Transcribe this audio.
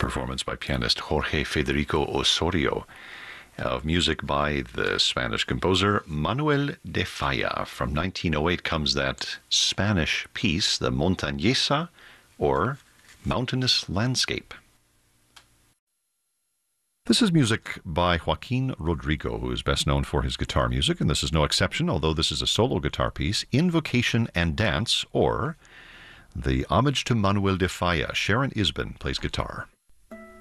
performance by pianist Jorge Federico Osorio, of music by the Spanish composer Manuel de Falla. From 1908 comes that Spanish piece, the Montañesa, or Mountainous Landscape. This is music by Joaquin Rodrigo, who is best known for his guitar music, and this is no exception, although this is a solo guitar piece, Invocation and Dance, or the Homage to Manuel de Falla. Sharon Isbin plays guitar.